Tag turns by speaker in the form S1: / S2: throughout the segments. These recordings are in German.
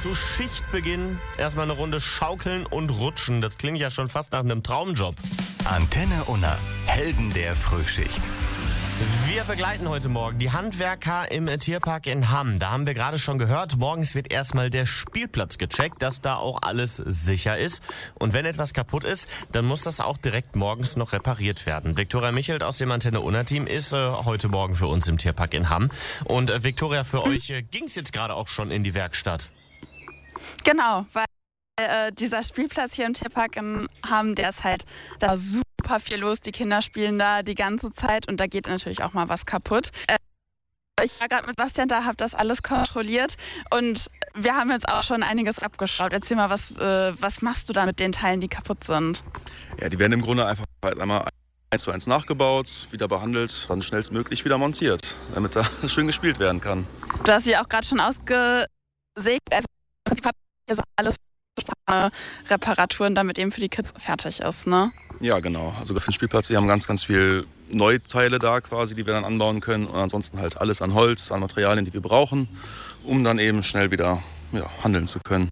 S1: Zu Schichtbeginn erstmal eine Runde schaukeln und rutschen. Das klingt ja schon fast nach einem Traumjob.
S2: Antenne Unna, Helden der Frühschicht.
S1: Wir begleiten heute Morgen die Handwerker im Tierpark in Hamm. Da haben wir gerade schon gehört, morgens wird erstmal der Spielplatz gecheckt, dass da auch alles sicher ist. Und wenn etwas kaputt ist, dann muss das auch direkt morgens noch repariert werden. Viktoria Michelt aus dem Antenne Unna Team ist heute Morgen für uns im Tierpark in Hamm. Und Viktoria, für euch ging es jetzt gerade auch schon in die Werkstatt.
S3: Genau, weil dieser Spielplatz hier im Tierpark in Hamm, der ist halt da super viel los. Die Kinder spielen da die ganze Zeit und da geht natürlich auch mal was kaputt. Ich war gerade mit Bastian da, habe das alles kontrolliert und wir haben jetzt auch schon einiges abgeschraubt. Erzähl mal, was machst du da mit den Teilen, die kaputt sind?
S4: Ja, die werden im Grunde einfach einmal 1:1 nachgebaut, wieder behandelt, dann schnellstmöglich wieder montiert, damit da schön gespielt werden kann.
S3: Du hast sie auch gerade schon ausgesägt, also hier so alles Reparaturen, damit eben für die Kids fertig ist, ne?
S4: Ja, genau. Also für den Spielplatz, wir haben ganz, ganz viel Neuteile da quasi, die wir dann anbauen können und ansonsten halt alles an Holz, an Materialien, die wir brauchen, um dann eben schnell wieder handeln zu können.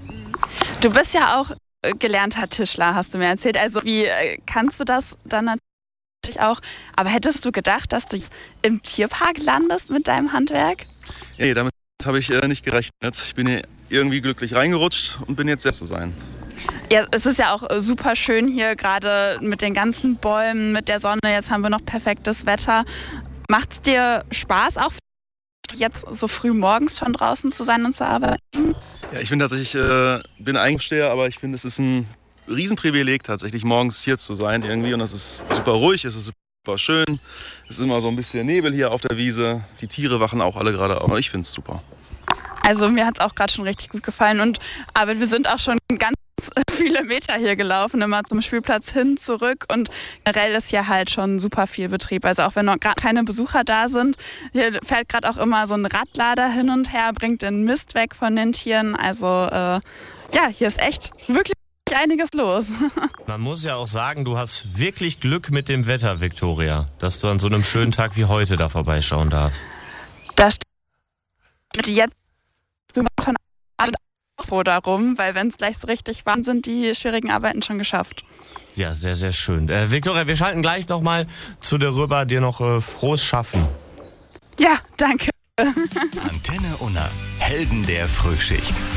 S3: Du bist ja auch gelernter Tischler, hast du mir erzählt. Also wie kannst du das dann natürlich auch, aber hättest du gedacht, dass du im Tierpark landest mit deinem Handwerk?
S4: Ja, damit habe ich nicht gerechnet. Ich bin hier irgendwie glücklich reingerutscht und bin jetzt sehr zu sein.
S3: Ja, es ist ja auch super schön hier, gerade mit den ganzen Bäumen, mit der Sonne. Jetzt haben wir noch perfektes Wetter. Macht es dir Spaß, auch jetzt so früh morgens schon draußen zu sein und zu arbeiten?
S4: Ja, ich bin tatsächlich, bin Eigensteher, aber ich finde, es ist ein Riesenprivileg, tatsächlich morgens hier zu sein irgendwie. Und es ist super ruhig, es ist super schön. Es ist immer so ein bisschen Nebel hier auf der Wiese. Die Tiere wachen auch alle gerade auf. Ich finde es super.
S3: Also mir hat es auch gerade schon richtig gut gefallen. Aber wir sind auch schon ganz viele Meter hier gelaufen, immer zum Spielplatz hin, zurück. Und generell ist hier halt schon super viel Betrieb. Also auch wenn noch gerade keine Besucher da sind, hier fährt gerade auch immer so ein Radlader hin und her, bringt den Mist weg von den Tieren. Also hier ist echt wirklich einiges los.
S1: Man muss ja auch sagen, du hast wirklich Glück mit dem Wetter, Viktoria, dass du an so einem schönen Tag wie heute da vorbeischauen darfst.
S3: Das stimmt. Jetzt schon alle so darum, weil wenn es gleich so richtig warm sind, die schwierigen Arbeiten schon geschafft.
S1: Ja, sehr, sehr schön. Viktoria, wir schalten gleich nochmal zu dir rüber, dir noch frohes Schaffen.
S3: Ja, danke.
S2: Antenne Unna, Helden der Frühschicht.